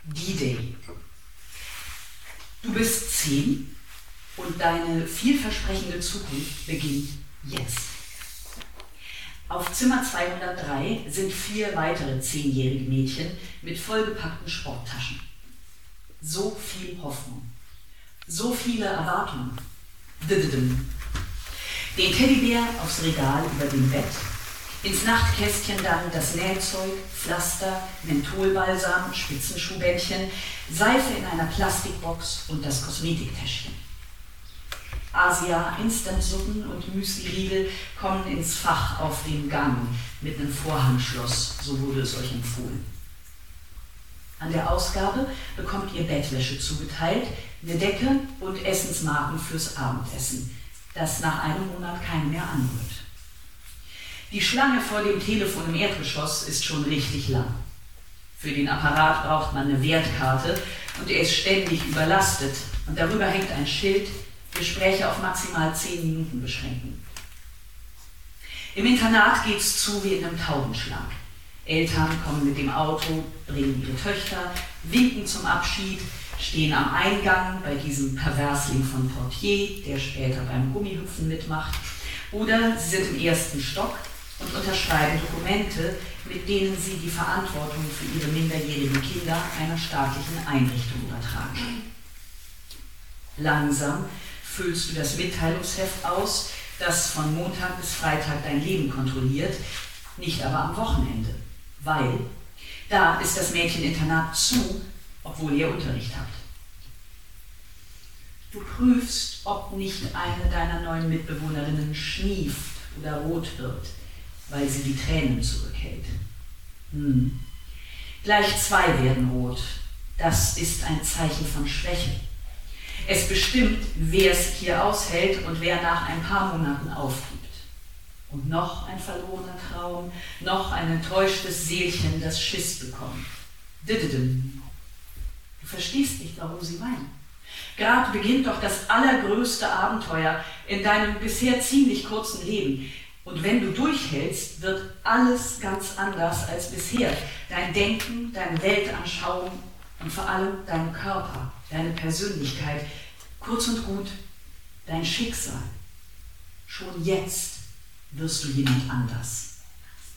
D-Day. Du bist 10 und deine vielversprechende Zukunft beginnt jetzt. Auf Zimmer 203 sind 4 weitere 10-jährige Mädchen mit vollgepackten Sporttaschen. So viel Hoffnung, so viele Erwartungen. Den Teddybär aufs Regal über dem Bett, ins Nachtkästchen dann das Nähzeug, Pflaster, Mentholbalsam, Spitzenschuhbändchen, Seife in einer Plastikbox und das Kosmetiktäschchen. Asia, Instantsuppen und Müsli-Riegel kommen ins Fach auf dem Gang mit einem Vorhangschloss, so wurde es euch empfohlen. An der Ausgabe bekommt ihr Bettwäsche zugeteilt, eine Decke und Essensmarken fürs Abendessen, das nach einem Monat keinen mehr anrührt. Die Schlange vor dem Telefon im Erdgeschoss ist schon richtig lang. Für den Apparat braucht man eine Wertkarte und er ist ständig überlastet und darüber hängt ein Schild: Gespräche auf maximal 10 Minuten beschränken. Im Internat geht's zu wie in einem Taubenschlag. Eltern kommen mit dem Auto, bringen ihre Töchter, winken zum Abschied, stehen am Eingang bei diesem Perversling von Portier, der später beim Gummihüpfen mitmacht, oder sie sind im 1. Stock und unterschreiben Dokumente, mit denen sie die Verantwortung für ihre minderjährigen Kinder einer staatlichen Einrichtung übertragen. Langsam füllst du das Mitteilungsheft aus, das von Montag bis Freitag dein Leben kontrolliert, nicht aber am Wochenende, weil da ist das Mädcheninternat zu, obwohl ihr Unterricht habt. Du prüfst, ob nicht eine deiner neuen Mitbewohnerinnen schnieft oder rot wird, weil sie die Tränen zurückhält. Gleich 2 werden rot. Das ist ein Zeichen von Schwäche. Es bestimmt, wer es hier aushält und wer nach ein paar Monaten aufgibt. Und noch ein verlorener Traum, noch ein enttäuschtes Seelchen, das Schiss bekommt. Du verstehst nicht, warum sie weinen. Gerade beginnt doch das allergrößte Abenteuer in deinem bisher ziemlich kurzen Leben. Und wenn du durchhältst, wird alles ganz anders als bisher. Dein Denken, deine Weltanschauung und vor allem dein Körper, deine Persönlichkeit, kurz und gut, dein Schicksal. Schon jetzt wirst du jemand anders.